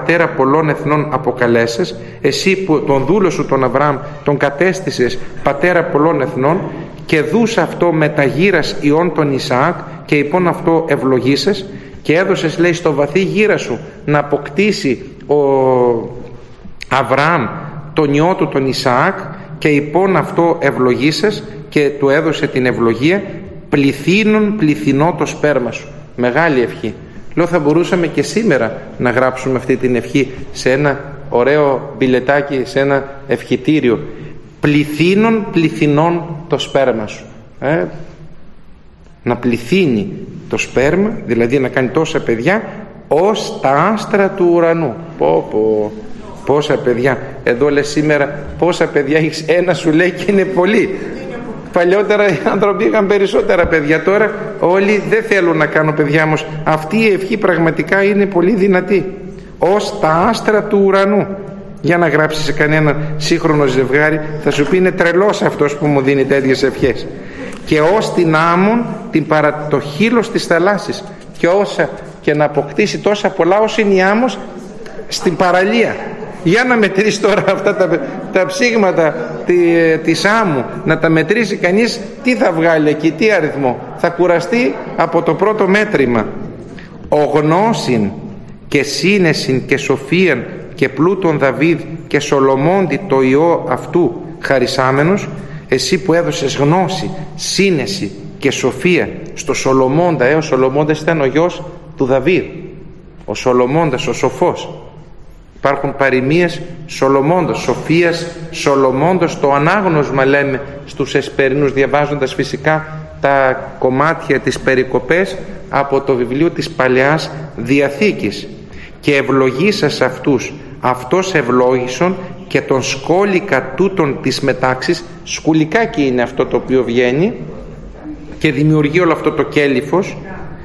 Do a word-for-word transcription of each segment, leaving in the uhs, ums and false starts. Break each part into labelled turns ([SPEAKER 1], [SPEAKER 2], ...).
[SPEAKER 1] πατέρα πολλών εθνών αποκαλέσες, εσύ που τον δούλο σου τον Αβραάμ τον κατέστησες πατέρα πολλών εθνών, και δούς αυτό μεταγύρας ιών τον Ισαάκ, και υπόν αυτό ευλογήσες, και έδωσες, λέει, στο βαθύ γύρα σου να αποκτήσει ο Αβραάμ τον ιό του τον Ισαάκ, και υπόν αυτό ευλογήσες, και του έδωσε την ευλογία, πληθύνουν πληθυνό το σπέρμα σου. Μεγάλη ευχή. Λέω, θα μπορούσαμε και σήμερα να γράψουμε αυτή την ευχή σε ένα ωραίο μπιλετάκι, σε ένα ευχητήριο. Πληθύνουν πληθυνών το σπέρμα σου. Ε, να πληθύνει το σπέρμα, δηλαδή να κάνει τόσα παιδιά ως τα άστρα του ουρανού. Πω πω, πόσα παιδιά. Εδώ λες σήμερα πόσα παιδιά έχεις? Ένα σου λέει και είναι πολύ. Παλιότερα οι άνθρωποι είχαν περισσότερα παιδιά, τώρα όλοι δεν θέλουν να κάνουν παιδιά, όμως αυτή η ευχή πραγματικά είναι πολύ δυνατή. Ως τα άστρα του ουρανού. Για να γράψεις σε κανένα σύγχρονο ζευγάρι, θα σου πει είναι τρελός αυτός που μου δίνει τέτοιες ευχές. Και ως την άμμον την παρά το χείλος της θαλάσσης, και όσα και να αποκτήσει τόσα πολλά όσο είναι η άμμος στην παραλία. Για να μετρήσει τώρα αυτά τα, τα ψήγματα τη, της άμμου, να τα μετρήσει κανείς, τι θα βγάλει εκεί, τι αριθμό. Θα κουραστεί από το πρώτο μέτρημα. Ο γνώσιν και σύνεσιν και σοφίαν και πλούτον Δαβίδ και Σολομώντι το ιό αυτού χαρισάμενος, εσύ που έδωσες γνώση, σύνεση και σοφία στο Σολομώντα. Ε, ο Σολομώντας ήταν ο γιος του Δαβίδ, ο Σολομώντας, ο σοφός. Υπάρχουν παροιμίες Σολομώντος, σοφίας Σολομώντος, το ανάγνωσμα λέμε στους εσπερινούς, διαβάζοντας φυσικά τα κομμάτια της περικοπές από το βιβλίο της Παλαιάς Διαθήκης. Και ευλογήσας αυτούς, αυτός ευλόγησον και τον σκόλικα τούτον της μετάξης. Σκουλικάκι είναι αυτό το οποίο βγαίνει και δημιουργεί όλο αυτό το κέλυφος,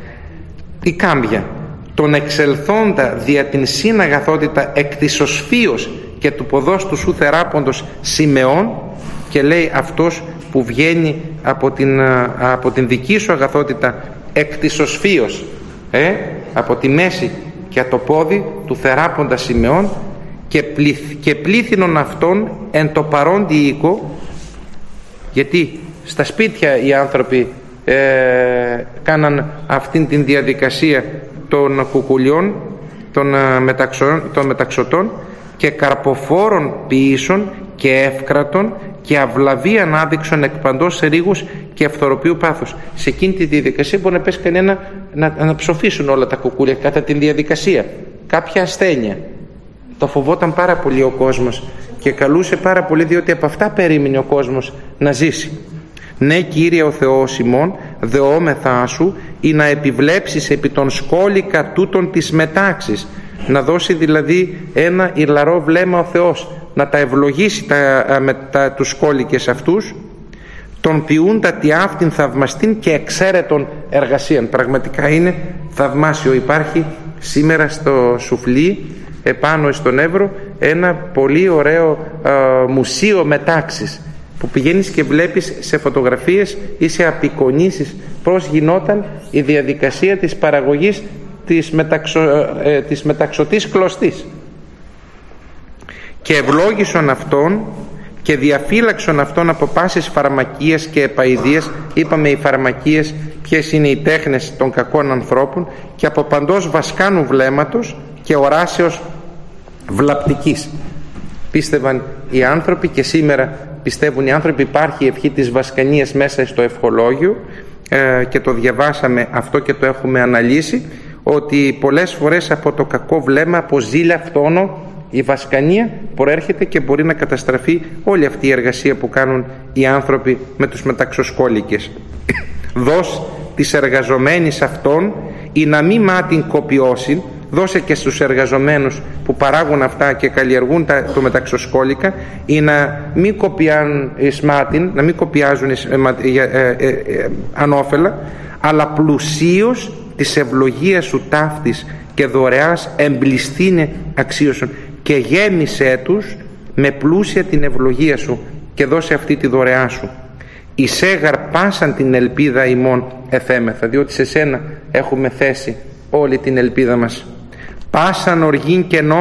[SPEAKER 1] η κάμπια. Τον εξελθόντα δια την συναγαθότητα εκ της οσφίως και του ποδός του σου θεράποντος Σιμεών, και λέει αυτός που βγαίνει από την, από την δική σου αγαθότητα εκ της οσφίως, ε, από τη μέση και το πόδι του θεράποντα Σιμεών, και, πληθ, και πλήθυνον αυτών εν το παρόντι οίκο. Γιατί στα σπίτια οι άνθρωποι ε, κάναν αυτήν την διαδικασία των κουκουλιών, των, μεταξω, των μεταξωτών, και καρποφόρων ποιήσεων και εύκρατων και αυλαβή ανάδειξον εκ παντός ρήγους και ευθοροποιού πάθους. Σε εκείνη τη διαδικασία μπορεί να πέσει κανένα να, να ψοφήσουν όλα τα κουκούλια κατά τη διαδικασία. Κάποια ασθένεια. Το φοβόταν πάρα πολύ ο κόσμος και καλούσε πάρα πολύ, διότι από αυτά περίμενε ο κόσμος να ζήσει. Ναι, Κύριε ο Θεός ημών, δεόμεθά σου, ή να επιβλέψεις επί των σκόλικα τούτων της μετάξης, να δώσει δηλαδή ένα ηλαρό βλέμμα ο Θεός, να τα ευλογήσει τα, με τα, τους σκόλικες αυτούς, τον ποιούντα τη αυτήν θαυμαστήν και εξαίρετον εργασίαν. Πραγματικά είναι θαυμάσιο. Υπάρχει σήμερα στο Σουφλί, επάνω στον Εύρο, ένα πολύ ωραίο α, μουσείο μετάξης, που πηγαίνεις και βλέπεις σε φωτογραφίες ή σε απεικονίσεις πώς γινόταν η διαδικασία της παραγωγής της, μεταξω, ε, της μεταξωτής κλωστής. Και ευλόγησον αυτόν και διαφύλαξον αυτόν από πάσης φαρμακίας και επαηδίας. Είπαμε οι φαρμακίες ποιες είναι οι τέχνες των κακών ανθρώπων, και από παντός βασκάνου βλέμματος και οράσεως βλαπτικής. Πίστευαν οι άνθρωποι και σήμερα πιστεύουν οι άνθρωποι. Υπάρχει η ευχή της βασκανίας μέσα στο ευχολόγιο ε, και το διαβάσαμε αυτό και το έχουμε αναλύσει, ότι πολλές φορές από το κακό βλέμμα, από ζήλια φτώνο, η βασκανία προέρχεται και μπορεί να καταστραφεί όλη αυτή η εργασία που κάνουν οι άνθρωποι με τους μεταξοσκόλικες. Δώσ' της εργαζομένης αυτών ή να μη μάτιν κοπιώσιν. Δώσε και στους εργαζομένους που παράγουν αυτά και καλλιεργούν τα, το μεταξοσκόλικα, ή να μην κοπιάζουν σμάτιν, να μην κοπιάζουν ε, ε, ε, ε, ανώφελα, αλλά πλουσίως της ευλογίας σου ταύτης και δωρεάς εμπληστήνε αξίωσον, και γέμισέ τους με πλούσια την ευλογία σου και δώσε αυτή τη δωρεά σου. Εισέγαρ πάσαν την ελπίδα ημών εθέμεθα, διότι σε σένα έχουμε θέσει όλη την ελπίδα μας. Πάσαν οργήν και